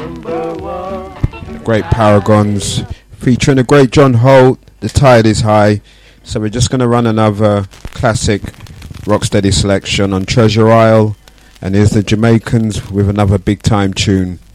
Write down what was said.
Great Paragons, featuring the great John Holt. The tide is high. So we're just going to run another classic Rocksteady selection on Treasure Isle. And here's the Jamaicans with another big time tune.